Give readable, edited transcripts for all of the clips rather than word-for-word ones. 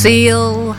Seal.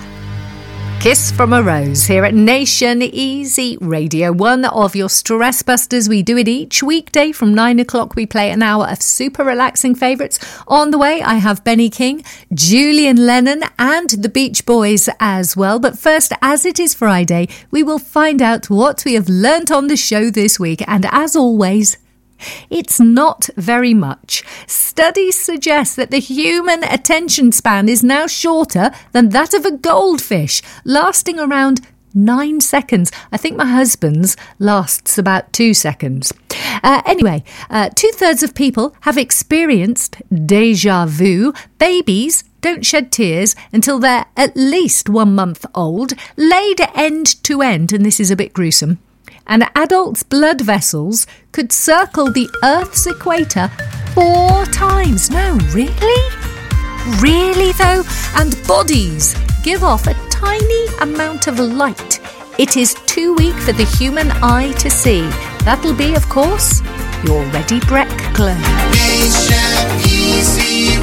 Kiss from a Rose here at Nation Easy Radio, one of your stress busters. We do it each weekday from 9 o'clock. We play an hour of super relaxing favourites. On the way, I have Benny King, Julian Lennon and the Beach Boys as well. But first, as it is Friday, we will find out what we have learnt on the show this week. And as always, it's not very much. Studies suggest that the human attention span is now shorter than that of a goldfish, lasting around 9 seconds. I think my husband's lasts about 2 seconds. Anyway, 2/3 of people have experienced déjà vu. Babies don't shed tears until they're at least 1 month old, laid end to end, and this is a bit gruesome. And adults' blood vessels could circle the Earth's equator 4 times. No, really? Really, though? And bodies give off a tiny amount of light. It is too weak for the human eye to see. That'll be, of course, your Ready Brek glow. Nation Easy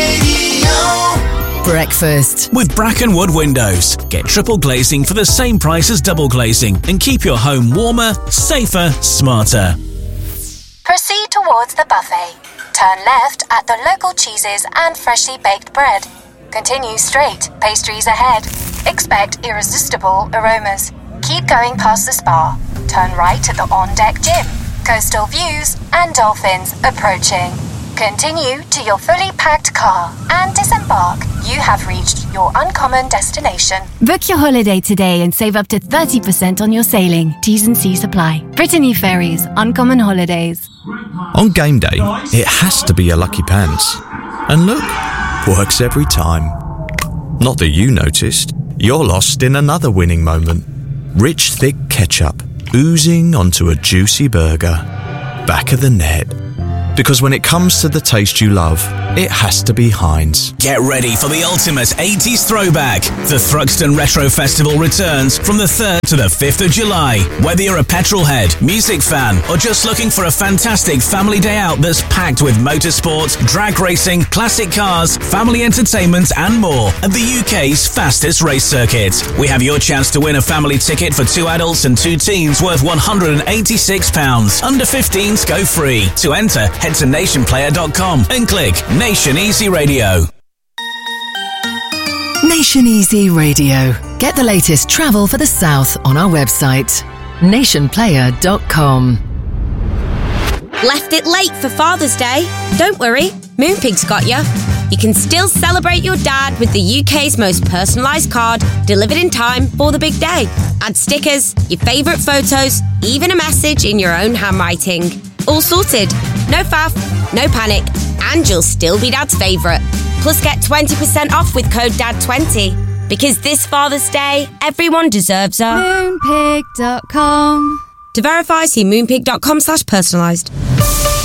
Radio. Breakfast with Brackenwood Windows. Get triple glazing for the same price as double glazing and keep your home warmer, safer, smarter. Proceed towards the buffet. Turn left at the local cheeses and freshly baked bread. Continue straight, pastries ahead. Expect irresistible aromas. Keep going past the spa. Turn right at the on-deck gym. Coastal views and dolphins approaching. Continue to your fully packed car and disembark. You have reached your uncommon destination. Book your holiday today and save up to 30% on your sailing. T's and C's apply. Brittany Ferries, Uncommon Holidays. On game day, it has to be a Lucky Pants. And look, works every time. Not that you noticed. You're lost in another winning moment. Rich, thick ketchup oozing onto a juicy burger. Back of the net. Because when it comes to the taste you love, it has to be Heinz. Get ready for the ultimate 80s throwback. The Thruxton Retro Festival returns from the 3rd to the 5th of July. Whether you're a petrol head, music fan, or just looking for a fantastic family day out that's packed with motorsport, drag racing, classic cars, family entertainment, and more at the UK's fastest race circuit. We have your chance to win a family ticket for 2 adults and 2 teens worth £186. Under 15s go free. To enter, head to nationplayer.com and click Nation Easy Radio. Nation Easy Radio. Get the latest travel for the South on our website, nationplayer.com. Left it late for Father's Day? Don't worry, Moonpig's got you. You can still celebrate your dad with the UK's most personalised card, delivered in time for the big day. Add stickers, your favourite photos, even a message in your own handwriting. All sorted. No faff, no panic, and you'll still be Dad's favourite. Plus get 20% off with code DAD20. Because this Father's Day, everyone deserves a Moonpig.com. To verify, see moonpig.com/personalised.